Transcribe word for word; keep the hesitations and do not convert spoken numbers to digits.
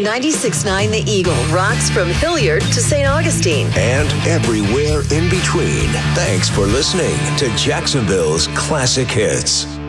ninety-six point nine The Eagle rocks from Hilliard to Saint Augustine. And everywhere in between. Thanks for listening to Jacksonville's Classic Hits.